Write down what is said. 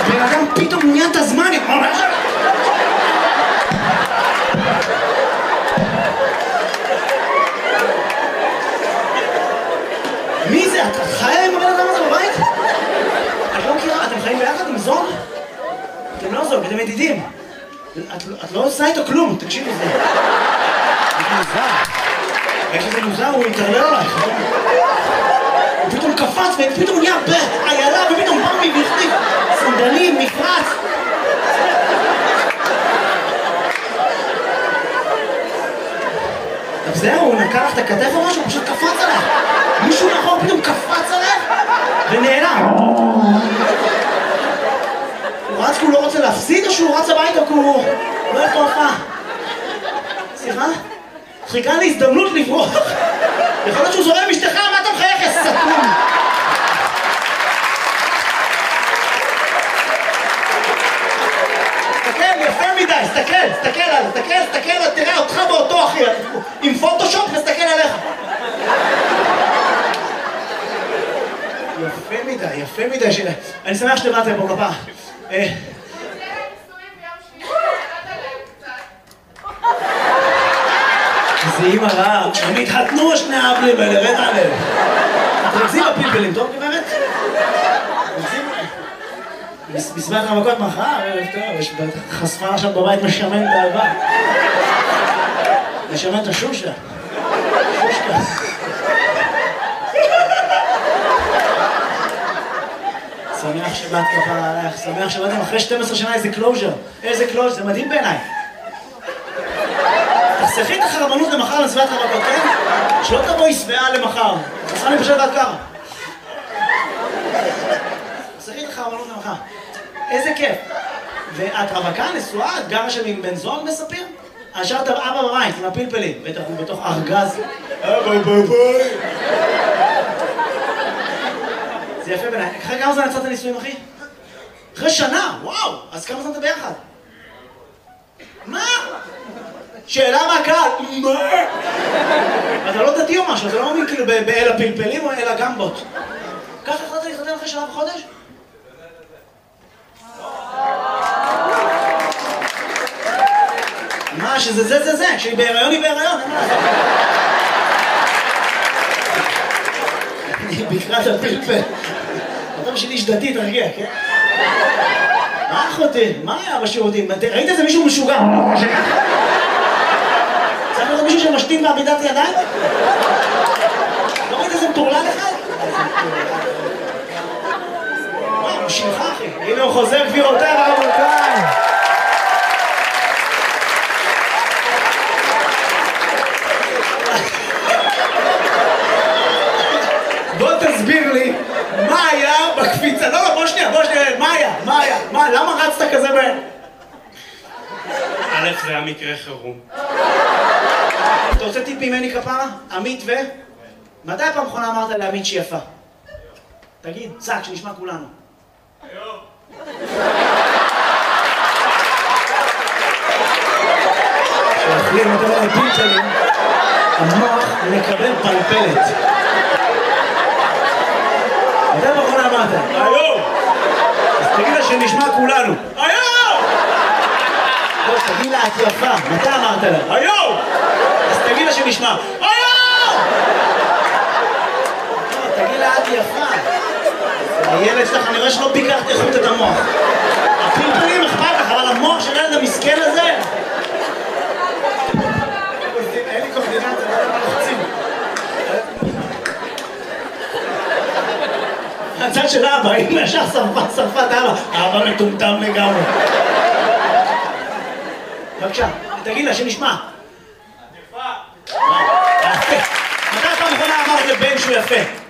הבן אדם פתאום נהיה את הזמן, מי זה? את חיה עם הבן אדם הזה בבית? את לא מכירה? אתם חיים ביחד עם זוג? אתם לא זוג, אתם ידידים. את לא עושה איתו כלום, תקשיב לזה. זה מוזר. איך שזה מוזר, הוא יתערלל עלייך. הוא פתאום קפץ ופתאום נהיה איילה ופתאום בא מבכתיב. סנדלים, מפרץ. אז זהו, הוא נקע לך את הכתף או משהו, הוא פשוט קפץ עליך. מישהו נכון פתאום קפץ עליך ונעלם. הוא רץ כי הוא לא רוצה להפסיד או שהוא רץ הביתה כי הוא לא הולך להופעה? סליחה? חיכה לי הזדמנות לברוח. יכול להיות שהוא זורם אשתך, מה אתה מחייך, יא סתום? תסתכל, יפה מדי, תסתכל, תראה אותך באותו אחי, עם פוטושופ נסתכל עליך. יפה מדי, אני שמח שבאתם פה כפה. זה אימא רעה, הם התחתנו שני האבלים האלה, רד עליהם. תרקזים בפלפלים, טוב גברת? בסביבת המכות מחר, ערב טוב, יש חשפה עכשיו בבית משמן את האהבה. משמן את השושה. שמח שבאת כפרה עליך, שמח שבאתם אחרי 12 שנה איזה קלוז'ר. איזה קלוז'ר, זה מדהים בעיניי. תחסכי את החרבנות למחר לסביבת המכות, כן? שלא תבואי שבעה למחר. חסכה לי פשוט עד ככה. תחסכי את החרבנות למחר. איזה כיף. ואת רווקה, נשואה, את גרה שם עם בן זוג מספיר? השארת אבא בבית עם הפלפלים, בטח הוא בתוך ארגז. אבא בבית. זה יפה בעיניי. אחרי כמה זמן יצאת נישואים, אחי? אחרי שנה, וואו! אז כמה זמן אתה ביחד? מה? שאלה מהקהל, מה? אתה לא דתי או משהו, אתה לא מאמין כאילו באל הפלפלים או אל הגמבות. ככה החלטת להתחתן אחרי שנה וחודש? מה, שזה זה, כשהיא בהיריון היא בהיריון, אין מה לעשות. אני בקרת הפלפל. אתה בשביל איש דתי, תרגיע, כן? מה אחותי? מה היה בשירותים? ראית איזה מישהו משוגע? צריך לראות מישהו שמשתין בעמידת ידיים? לא ראית איזה מטורלל אחד? וואי, הוא שלך אחי. הנה הוא חוזר גבירותיי ורבותיי. בוא תסביר לי מה היה בקפיצה. לא, בוא שנייה, מה, למה רצת כזה בהם? א', זה היה מקרה חירום. אתה רוצה טיפ ממני כפרה? עמית ו... מתי פעם אחרונה אמרת לעמית שהיא יפה? תגיד, צק, שנשמע כולנו. היום. כשאוכלים את הפלפלים, המוח מקבל פלפלת. מתי פעם אחרונה אמרת? היום! אז תגיד לה שנשמע כולנו. היום! לא, תגיד לה את יפה. מתי אמרת לה? היום! אז תגיד לה שנשמע. היום! לא, תגיד לה את יפה. הילד שלך, אני רואה שלא ביקרת איכות את המוח. הפלפלים אכפת לך, אבל המוח של הילד המסכן הזה... אין לי קורדינציה, לא לוחצים. הצד של אבא, אם ישר שרפת אבא, אבא מטומטם לגמרי. בבקשה, תגיד לה שנשמע. יפה. מתי פעם אחרונה אמרת לבן שהוא יפה?